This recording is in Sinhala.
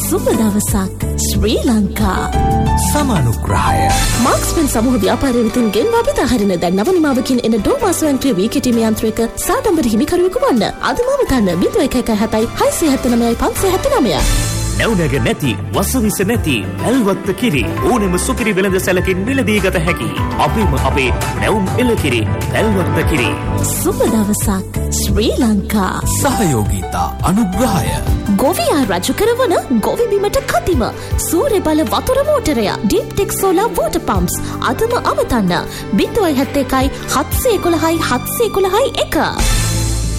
සුබ දවසක් ශ්‍රී ලංකා. සමානුග්‍රහය. මාක්ස්මන් සමූහ ව්‍යාපාරය වෙතින් ගෙන්වා බෙදාහරින දැන් නව නිමාවකින් එන ඩෝමා ස්වයංක්‍රීය වී කෙටීමේ යන්ත්‍රයක සාඩම්බර හිමිකරුවෙකු වන්න. අදම අවතන්න 0117 679 579. නැවුනග නැති වසවිස නැති පැල්වත්ත කිරි ඕනෙම සුකිරි වෙළඳ සැලකින් මිලදී ගත හැකි. අපේම අපේ නැවුම් එළකිරි පැල්වත්ත කිරි. සුබ දවසක් ශ්‍රී ලංකා. සහයෝගීතා අනුග්‍රහය. ගොවියා රජ කරවන ගොවි බිමට කතිම සූර්ය බල වතුර මෝටරය ඩීප්ටෙක් සෝලාර් වෝටර් පම්ප්ස් අදම අවතන්න 071 711 711 1.